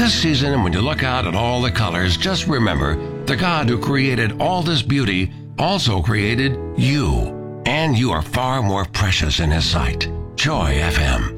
This season, when you look out at all the colors, just remember the God who created all this beauty also created you. And you are far more precious in His sight. Joy FM.